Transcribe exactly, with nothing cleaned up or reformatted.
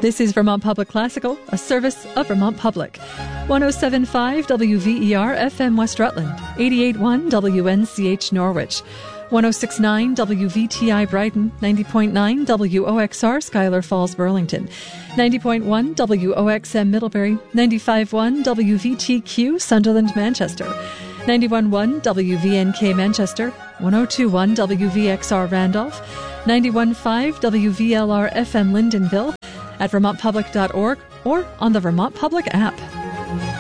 This is Vermont Public Classical, a service of Vermont Public. one oh seven point five W V E R F M West Rutland, eighty-eight point one W N C H Norwich, one oh six point nine W V T I Brighton, ninety point nine W O X R Schuyler Falls Burlington, ninety point one W O X M Middlebury, ninety-five point one W V T Q Sunderland Manchester, ninety-one point one W V N K Manchester, one oh two point one W V X R Randolph, ninety-one point five W V L R F M Lyndonville, at vermont public dot org or on the Vermont Public app.